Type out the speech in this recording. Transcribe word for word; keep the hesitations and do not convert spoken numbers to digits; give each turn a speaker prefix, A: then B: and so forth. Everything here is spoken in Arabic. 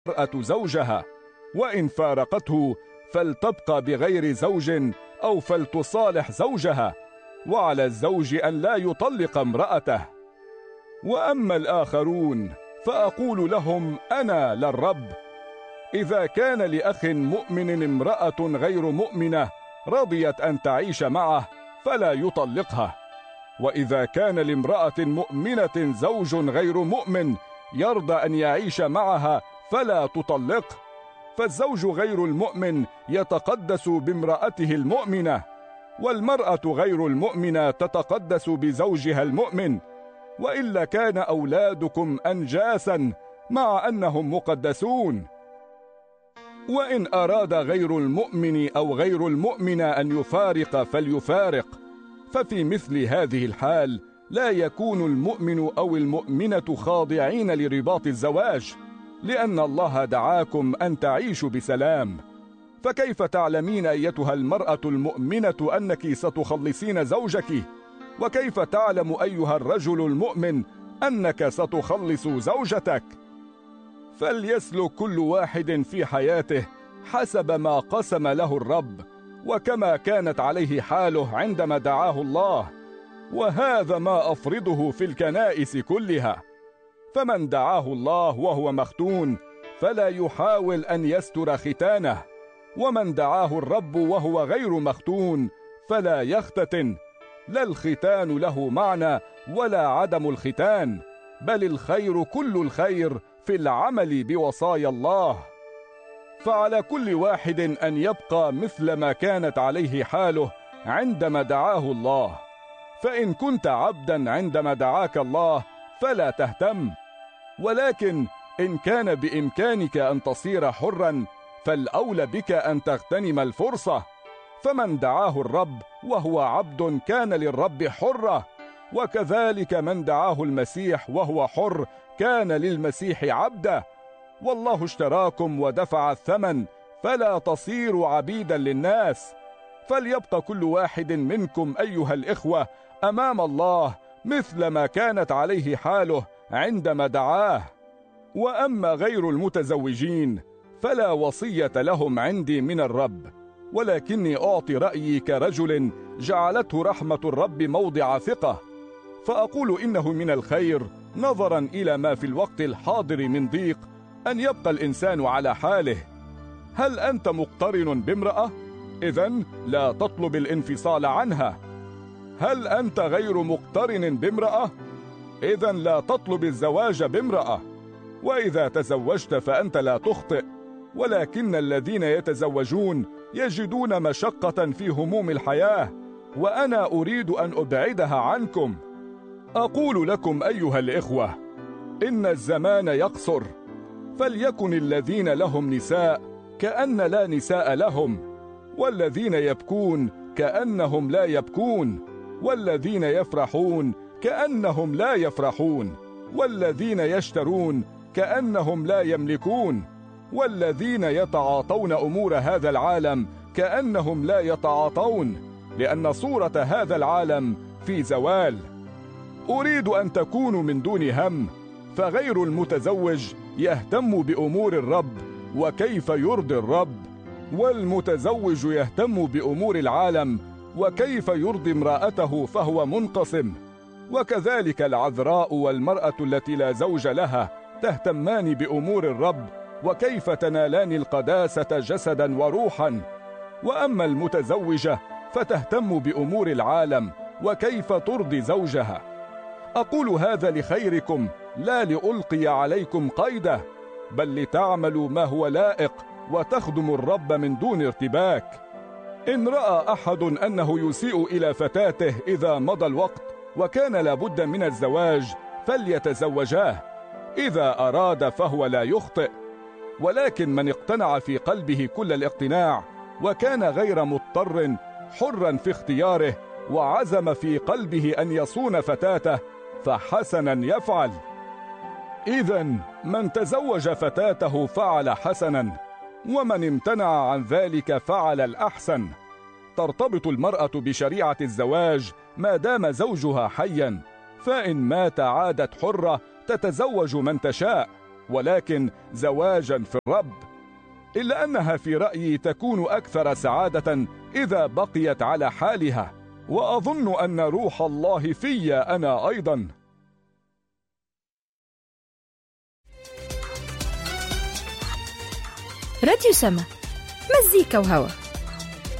A: المرأة زوجها، وإن فارقته فلتبقى بغير زوج أو فلتصالح زوجها، وعلى الزوج أن لا يطلق امرأته. وأما الآخرون فأقول لهم أنا للرب: إذا كان لأخ مؤمن امرأة غير مؤمنة رضيت أن تعيش معه فلا يطلقها، وإذا كان لامرأة مؤمنة زوج غير مؤمن يرضى أن يعيش معها فلا تطلقه، فالزوج غير المؤمن يتقدس بامرأته المؤمنة، والمرأة غير المؤمنة تتقدس بزوجها المؤمن، وإلا كان أولادكم أنجاسا مع أنهم مقدسون. وإن أراد غير المؤمن أو غير المؤمن أن يفارق فليفارق، ففي مثل هذه الحال لا يكون المؤمن أو المؤمنة خاضعين لرباط الزواج، لأن الله دعاكم أن تعيشوا بسلام. فكيف تعلمين أيتها المرأة المؤمنة أنك ستخلصين زوجك؟ وكيف تعلم أيها الرجل المؤمن أنك ستخلص زوجتك؟ فليسلك كل واحد في حياته حسب ما قسم له الرب، وكما كانت عليه حاله عندما دعاه الله، وهذا ما أفرضه في الكنائس كلها. فمن دعاه الله وهو مختون فلا يحاول أن يستر ختانه، ومن دعاه الرب وهو غير مختون فلا يختتن. لا الختان له معنى ولا عدم الختان، بل الخير كل الخير في العمل بوصايا الله. فعلى كل واحد أن يبقى مثل ما كانت عليه حاله عندما دعاه الله. فإن كنت عبدا عندما دعاك الله فلا تهتم، ولكن إن كان بإمكانك أن تصير حرا فالأولى بك أن تغتنم الفرصة. فمن دعاه الرب وهو عبد كان للرب حرة، وكذلك من دعاه المسيح وهو حر كان للمسيح عبدا. والله اشتراكم ودفع الثمن، فلا تصيروا عبيدا للناس. فليبقى كل واحد منكم أيها الإخوة أمام الله مثل ما كانت عليه حاله عندما دعاه. وأما غير المتزوجين فلا وصية لهم عندي من الرب، ولكني أعطي رأيي كرجل جعلته رحمة الرب موضع ثقة، فأقول إنه من الخير نظرا إلى ما في الوقت الحاضر من ضيق أن يبقى الإنسان على حاله. هل أنت مقترن بامرأة؟ إذن لا تطلب الانفصال عنها. هل أنت غير مقترن بامرأة؟ إذن لا تطلب الزواج بامرأة. وإذا تزوجت فأنت لا تخطئ، ولكن الذين يتزوجون يجدون مشقة في هموم الحياة، وأنا أريد أن أبعدها عنكم. أقول لكم أيها الإخوة إن الزمان يقصر، فليكن الذين لهم نساء كأن لا نساء لهم، والذين يبكون كأنهم لا يبكون، والذين يفرحون كأنهم لا يفرحون، والذين يشترون كأنهم لا يملكون، والذين يتعاطون أمور هذا العالم كأنهم لا يتعاطون، لأن صورة هذا العالم في زوال. أريد أن تكونوا من دون هم، فغير المتزوج يهتم بأمور الرب وكيف يرضي الرب، والمتزوج يهتم بأمور العالم وكيف يرضي امرأته فهو منقسم. وكذلك العذراء والمرأة التي لا زوج لها تهتمان بأمور الرب وكيف تنالان القداسة جسدا وروحا. وأما المتزوجة فتهتم بأمور العالم وكيف ترضي زوجها. أقول هذا لخيركم لا لألقي عليكم قيده، بل لتعملوا ما هو لائق وتخدموا الرب من دون ارتباك. إن رأى أحد أنه يسيء إلى فتاته إذا مضى الوقت وكان لابد من الزواج فليتزوجاه، إذا أراد فهو لا يخطئ. ولكن من اقتنع في قلبه كل الاقتناع وكان غير مضطر حرا في اختياره وعزم في قلبه أن يصون فتاته فحسنا يفعل. إذن من تزوج فتاته فعل حسنا، ومن امتنع عن ذلك فعل الأحسن. ترتبط المرأة بشريعة الزواج ما دام زوجها حيا، فإن مات عادت حرة تتزوج من تشاء، ولكن زواجا في الرب، إلا أنها في رأيي تكون أكثر سعادة إذا بقيت على حالها، وأظن أن روح الله في أنا أيضا.
B: راديو سما، مزيكا وهوا.